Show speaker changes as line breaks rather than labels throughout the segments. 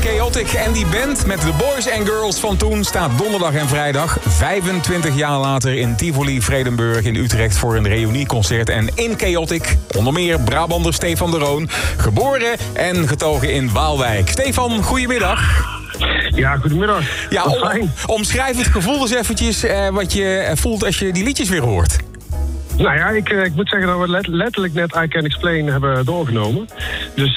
Chaotic. En die band met de boys en girls van toen staat donderdag en vrijdag 25 jaar later in Tivoli Vredenburg in Utrecht voor een reunieconcert. En in Chaotic onder meer Brabander Stefan de Roon, geboren en getogen in Waalwijk. Stefan, goedemiddag.
Ja, goedemiddag.
Ja, omschrijf het gevoel eens eventjes wat je voelt als je die liedjes weer hoort.
Nou ja, ik moet zeggen dat we letterlijk net I Can Explain hebben doorgenomen. Dus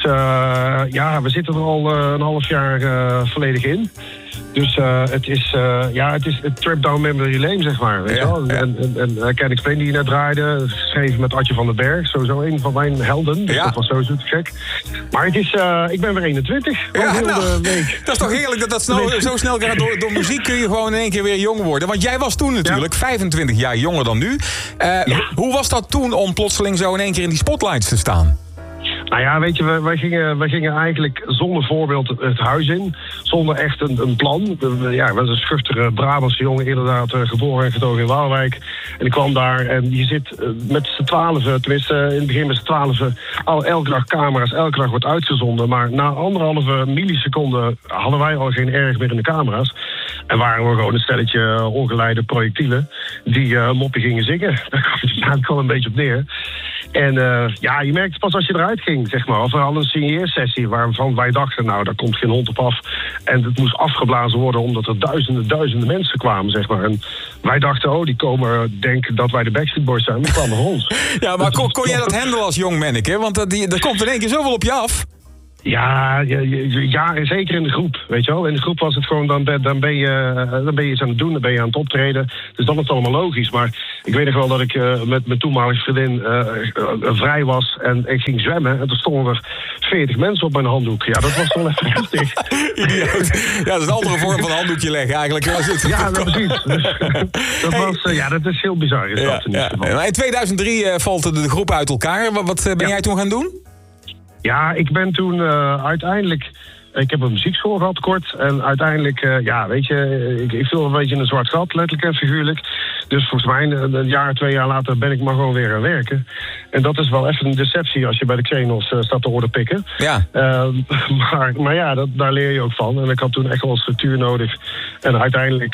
we zitten er al een half jaar volledig in. Dus het is het Trip Down Memory Lane, zeg maar. Weet je wel? Ja. En I Can Explain die je net draaide, geschreven met Adje van den Berg. Sowieso een van mijn helden. Dus dat was sowieso te gek. Maar het is, ik ben weer 21. De week. Dat is toch heerlijk dat
zo snel gaat. Door muziek kun je gewoon in één keer weer jong worden. Want jij was toen natuurlijk 25 jaar jonger dan nu. Hoe was dat toen om plotseling zo in één keer in die spotlights te staan?
Nou ja, weet je, wij gingen eigenlijk zonder voorbeeld het huis in. Zonder echt een plan. Ja, ik was een schuchtere Brabantse jongen, inderdaad, geboren en getogen in Waalwijk. En ik kwam daar en je zit met z'n 12, tenminste in het begin met z'n 12, elke dag camera's, elke dag wordt uitgezonden. Maar na 1,5 milliseconde hadden wij al geen erg meer in de camera's. En waren we gewoon een stelletje ongeleide projectielen die een mopje gingen zingen. Daar kwam het eigenlijk wel een beetje op neer. En je merkt het pas als je eruit ging, zeg maar. Of we hadden een signeersessie waarvan wij dachten, nou, daar komt geen hond op af. En het moest afgeblazen worden omdat er duizenden mensen kwamen, zeg maar. En wij dachten, die komen, denken dat wij de Backstreet Boys zijn. Die kwamen voor ons.
Ja, maar kon jij dat handelen als jong manneke? Want er komt in één keer zoveel op je af.
Ja, zeker in de groep, weet je wel. In de groep was het gewoon, dan ben je iets aan het doen, dan ben je aan het optreden. Dus dan is het allemaal logisch. Maar ik weet nog wel dat ik met mijn toenmalige vriendin vrij was en ik ging zwemmen. En toen stonden er 40 mensen op mijn handdoek. Ja, dat was wel even heftig.
Ja, dat is een andere vorm van handdoekje leggen eigenlijk.
Ja, precies. Dat is heel bizar.
In 2003 valt de groep uit elkaar. Wat ben jij toen gaan doen?
Ja, ik ben toen uiteindelijk... Ik heb een muziekschool gehad kort. En uiteindelijk, ik viel een beetje in een zwart gat, letterlijk en figuurlijk. Dus volgens mij, een jaar, 2 jaar later ben ik maar gewoon weer gaan werken. En dat is wel even een deceptie als je bij de Xenos staat te orde pikken.
Ja.
Maar ja, daar leer je ook van. En ik had toen echt wel structuur nodig. En uiteindelijk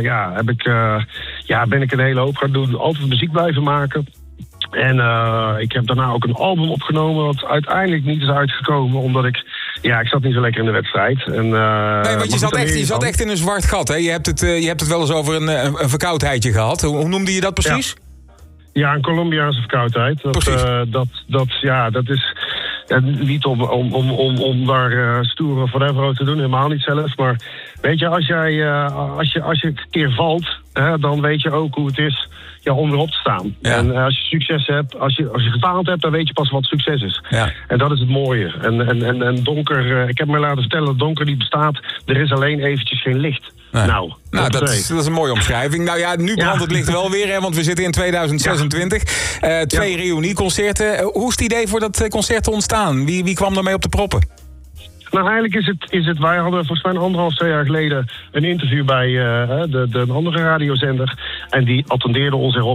ben ik een hele hoop gaan doen. Altijd muziek blijven maken. En ik heb daarna ook een album opgenomen wat uiteindelijk niet is uitgekomen, omdat ik zat niet zo lekker in de wedstrijd. En,
nee, want je zat echt in een zwart gat, hè? Je hebt het wel eens over een verkoudheidje gehad. Hoe noemde je dat precies?
Ja, een Colombiaanse verkoudheid. Dat is niet om daar stoer of whatever te doen, helemaal niet zelf. Maar weet je, als je een keer valt, dan weet je ook hoe het is om erop te staan. Ja. En als je succes hebt, als je gefaald hebt, dan weet je pas wat succes is. Ja. En dat is het mooie. En donker, ik heb me laten vertellen dat donker niet bestaat. Er is alleen eventjes geen licht.
Nee. Nou, dat is een mooie omschrijving. Nou ja, nu brandt het licht wel weer, hè, want we zitten in 2026. 2 reunieconcerten. Hoe is het idee voor dat concert ontstaan? Wie kwam daarmee op de proppen?
Nou, eigenlijk is het... Wij hadden volgens mij 1,5, 2 jaar geleden een interview bij de andere radiozender. En die attendeerde ons erop.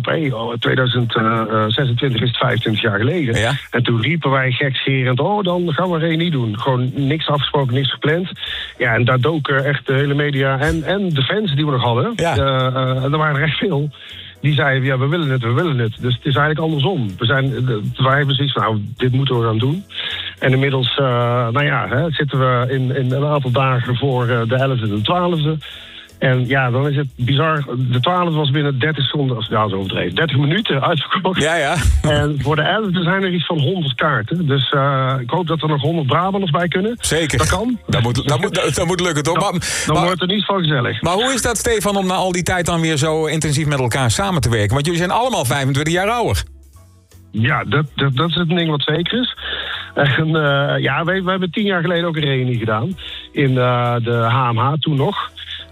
2026 is het 25 jaar geleden. Ja? En toen riepen wij gekscherend, dan gaan we een reunie doen. Gewoon niks afgesproken, niks gepland. Ja, en daar doken echt de hele media en de fans die we nog hadden. Ja. Er waren er echt veel. Die zeiden, we willen het. Dus het is eigenlijk andersom. Wij hebben zoiets van, dit moeten we gaan doen. En inmiddels, zitten we in een aantal dagen voor de 11e en de 12e. En ja, dan is het bizar. De 12 was binnen 30 seconden, zo overdreven, 30 minuten uitverkocht.
Ja.
En voor de 11e zijn er iets van 100 kaarten. Dus ik hoop dat er nog 100 Brabanders bij kunnen.
Zeker.
Dat kan.
Dat moet lukken, toch?
Dan wordt het niet van gezellig.
Maar hoe is dat, Stefan, om na al die tijd dan weer zo intensief met elkaar samen te werken? Want jullie zijn allemaal 25 jaar ouder. Ja,
dat is het ding wat zeker is. En, we hebben 10 jaar geleden ook een reunie gedaan. In de HMH, toen nog.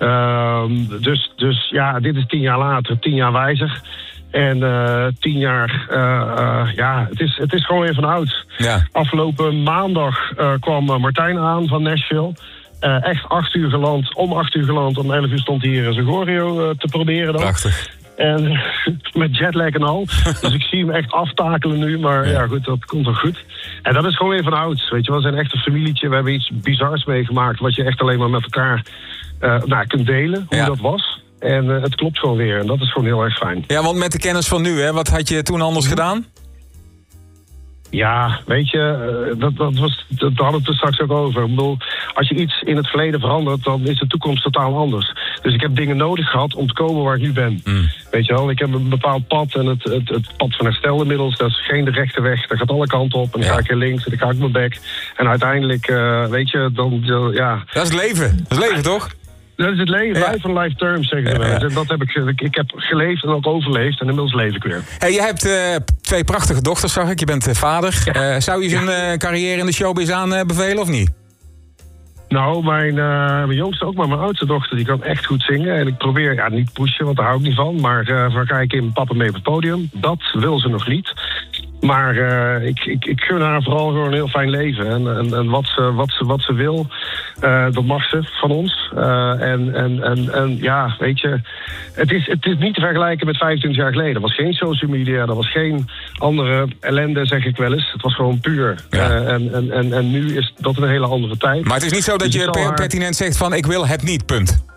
Dus dit is 10 jaar later, 10 jaar wijzig. En 10 jaar, het is gewoon weer van oud. Ja. Afgelopen maandag kwam Martijn aan van Nashville. Echt 8 uur geland, om 11 uur stond hier zijn choreo te proberen dan.
Prachtig.
En met jetlag en al. Dus ik zie hem echt aftakelen nu. Maar ja, goed, dat komt wel goed. En dat is gewoon weer van ouds. Weet je wel, we zijn echt een familietje. We hebben iets bizars meegemaakt. Wat je echt alleen maar met elkaar kunt delen. Hoe dat was. En het klopt gewoon weer. En dat is gewoon heel erg fijn.
Ja, want met de kennis van nu, hè, wat had je toen anders gedaan?
Ja, weet je, daar hadden we het er straks ook over. Ik bedoel, als je iets in het verleden verandert, dan is de toekomst totaal anders. Dus ik heb dingen nodig gehad om te komen waar ik nu ben. Weet je wel, ik heb een bepaald pad en het pad van herstel inmiddels, dat is geen de rechte weg. Dat gaat alle kanten op en dan ga ik er links en dan ga ik mijn bek. En uiteindelijk, weet je, dan, ja...
Dat is het leven. Dat is het leven, toch?
Dat is het leven, life on life terms, zeggen ze wel eens. En dat heb ik heb geleefd en ook overleefd en inmiddels leef ik weer.
Hey, je hebt 2 prachtige dochters, zag ik. Je bent vader. Ja. Zou je zijn carrière in de showbiz aanbevelen of niet?
Nou, mijn jongste ook, maar mijn oudste dochter, die kan echt goed zingen. En ik probeer, niet pushen, want daar hou ik niet van. Maar van kijken in papa mee op het podium, dat wil ze nog niet. Maar ik gun haar vooral gewoon een heel fijn leven. En wat ze wil, dat mag ze van ons. En ja, weet je, het is niet te vergelijken met 25 jaar geleden. Er was geen social media, er was geen andere ellende, zeg ik wel eens. Het was gewoon puur. Ja. En nu is dat een hele andere tijd.
Maar het is niet zo dat dus je pertinent zegt van ik wil het niet, punt.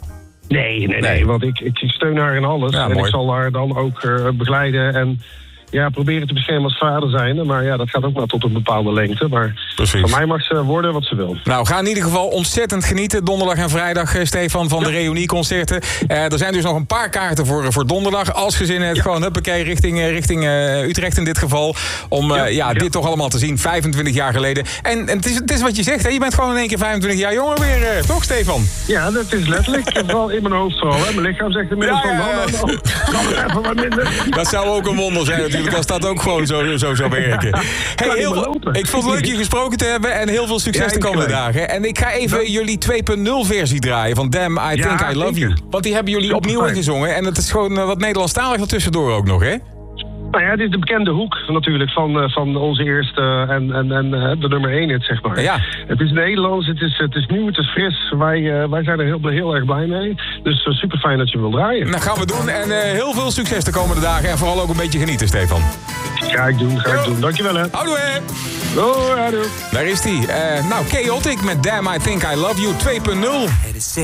Nee, want ik steun haar in alles. Ja, en mooi. Ik zal haar dan ook begeleiden en... Ja, proberen te beschermen als vader zijn. Maar ja, dat gaat ook maar tot een bepaalde lengte. Maar van mij mag ze worden wat ze wil.
Nou, ga in ieder geval ontzettend genieten. Donderdag en vrijdag, Stefan, van de reunieconcerten. Er zijn dus nog een paar kaarten voor donderdag. Als gezin het gewoon, huppakee, richting Utrecht in dit geval. Om dit toch allemaal te zien, 25 jaar geleden. En het is wat je zegt, hè? Je bent gewoon in één keer 25 jaar jonger weer, toch Stefan?
Ja, dat is letterlijk. Vooral in mijn hoofd vooral. Hè? Mijn lichaam zegt inmiddels van, even wat minder.
Dat zou ook een wonder zijn natuurlijk. Als dat ook gewoon zo zou werken. Hey, ik vond het leuk je gesproken te hebben en heel veel succes de komende dagen. En ik ga even jullie 2.0 versie draaien van Damn, I Think I Love You. Want die hebben jullie opnieuw ingezongen en het is gewoon wat Nederlandstalig ertussendoor ook nog, hè?
Nou ja, dit is de bekende hoek natuurlijk van onze eerste en de nummer 1 hit, zeg maar. Ja. Het is Nederlands, het is nieuw, het is fris. Wij zijn er heel erg blij mee. Dus super fijn dat je wil draaien.
Nou, gaan we doen en heel veel succes de komende dagen. En vooral ook een beetje genieten, Stefan.
Ga ik doen. Dankjewel, hè.
Houdoe, hè.
Houdoe.
Daar is die. Chaotic met Damn, I Think I Love You 2.0.